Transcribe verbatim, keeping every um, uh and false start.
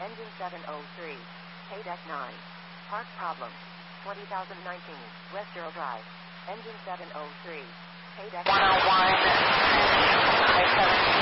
Engine seven oh three. K deck nine. Park problem. twenty nineteen. West Earl Drive. Engine seven oh three. K deck one oh one.